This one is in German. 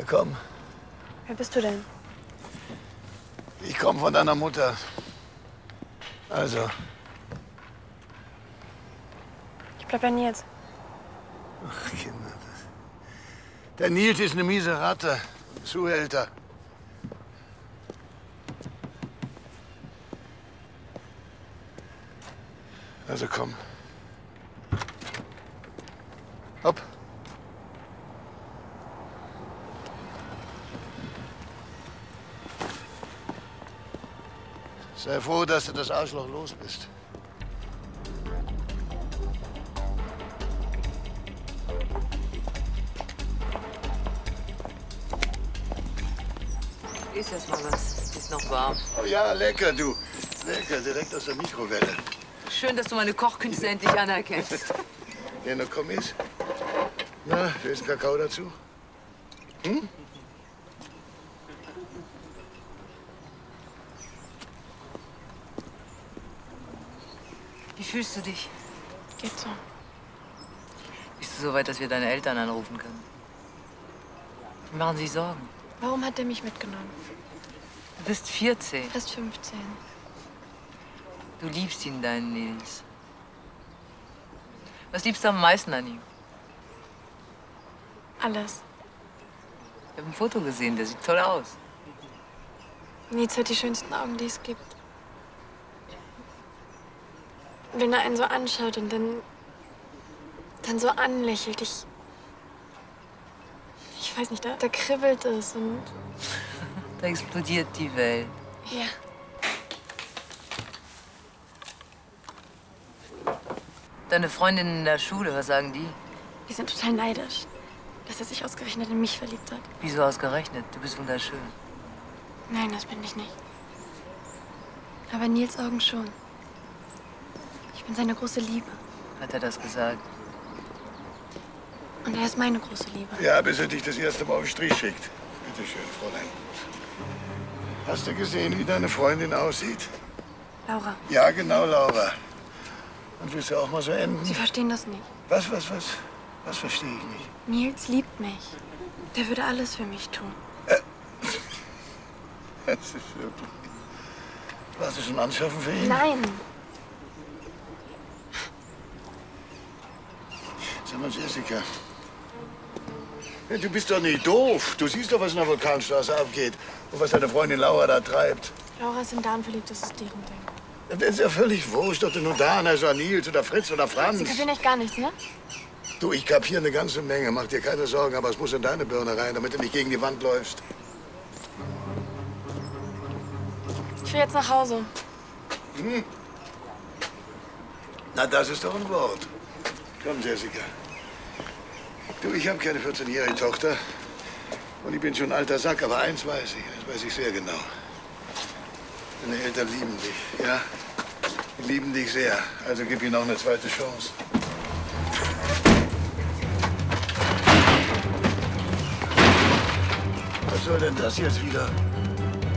Na komm. Wer bist du denn? Ich komme von deiner Mutter. Also. Ich bleib bei Nils. Ach, Kinder. Der Nils ist eine miese Ratte. Ein Zuhälter. Also komm. Hopp. Sei froh, dass du das Arschloch los bist. Iss erst mal was. Ist noch warm. Oh ja, lecker, du. Lecker, direkt aus der Mikrowelle. Schön, dass du meine Kochkünste endlich anerkennst. Ja, na komm, iss. Na, willst du Kakao dazu? Hm? Wie fühlst du dich? Geht so. Bist du so weit, dass wir deine Eltern anrufen können? Die machen sich Sorgen. Warum hat er mich mitgenommen? Du bist 14. Fast 15. Du liebst ihn, deinen Nils. Was liebst du am meisten an ihm? Alles. Ich habe ein Foto gesehen, der sieht toll aus. Nils hat die schönsten Augen, die es gibt. Wenn er einen so anschaut und dann so anlächelt, ich weiß nicht, da kribbelt es und... Da explodiert die Welt. Ja. Deine Freundinnen in der Schule, was sagen die? Die sind total neidisch, dass er sich ausgerechnet in mich verliebt hat. Wieso ausgerechnet? Du bist wunderschön. Nein, das bin ich nicht. Aber in Nils Augen schon. Ich bin seine große Liebe. Hat er das gesagt? Und er ist meine große Liebe. Ja, bis er dich das erste Mal auf den Strich schickt. Bitte schön, Fräulein. Hast du gesehen, wie deine Freundin aussieht? Laura, Ja, genau, Laura. Und willst du auch mal so enden? Sie verstehen das nicht. Was verstehe ich nicht? Nils liebt mich. Der würde alles für mich tun. Das ist wirklich... Warst du schon anschaffen für ihn? Nein. Sag mal, Jessica. Du bist doch nicht doof. Du siehst doch, was in der Vulkanstraße abgeht. Und was deine Freundin Laura da treibt. Laura ist in Dan verliebt, das ist deren Ding. Das ist ja völlig wurscht, ob du nur Dan heißt oder Nils oder Fritz oder Franz. Sie kapieren echt gar nichts, ne? Du, ich kapiere eine ganze Menge. Mach dir keine Sorgen, aber es muss in deine Birne rein, damit du nicht gegen die Wand läufst. Ich will jetzt nach Hause. Hm? Na, das ist doch ein Wort. Komm, Jessica. Du, ich habe keine 14-jährige Tochter. Und ich bin schon ein alter Sack, aber eins weiß ich. Das weiß ich sehr genau. Deine Eltern lieben dich, ja? Die lieben dich sehr. Also gib ihnen noch eine zweite Chance. Was soll denn das jetzt wieder?